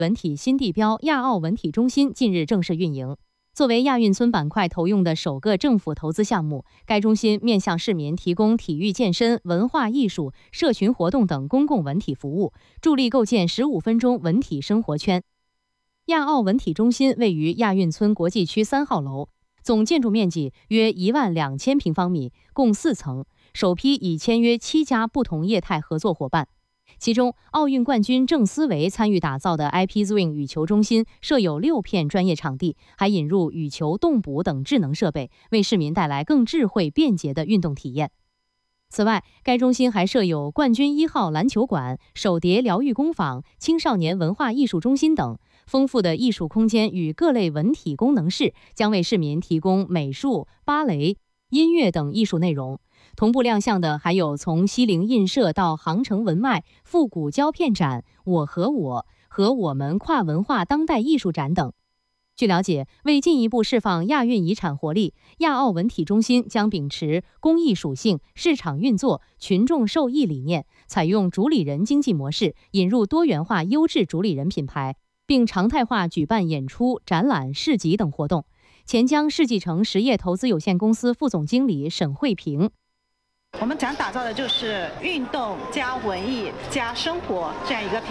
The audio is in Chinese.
文体新地标亚奥文体中心近日正式运营。作为亚运村板块投用的首个政府投资项目，该中心面向市民提供体育健身、文化艺术、社群活动等公共文体服务，助力构建15分钟文体生活圈。亚奥文体中心位于亚运村国际区3号楼，总建筑面积约12000平方米，共4层，首批已签约7家不同业态合作伙伴。其中，奥运冠军郑思维参与打造的 IP Zwing 羽球中心设有6片专业场地，还引入羽球动捕等智能设备，为市民带来更智慧便捷的运动体验。此外，该中心还设有冠军1号篮球馆、手碟疗愈工坊、青少年文化艺术中心等丰富的艺术空间与各类文体功能室，将为市民提供美术、芭蕾、音乐等艺术内容。同步亮相的还有从西泠印社到杭城文脉、复古胶片展、我和我们跨文化当代艺术展等。据了解，为进一步释放亚运遗产活力，亚奥文体中心将秉持公益属性、市场运作、群众受益理念，采用主理人经济模式，引入多元化优质主理人品牌，并常态化举办演出、展览、市集等活动。钱江世纪城实业投资有限公司副总经理沈慧平。 我们想打造的就是运动加文艺加生活这样一个品牌。